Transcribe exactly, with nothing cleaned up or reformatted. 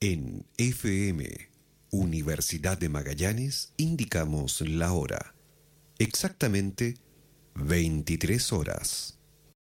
En F M, Universidad de Magallanes, indicamos la hora. Exactamente veintitrés horas.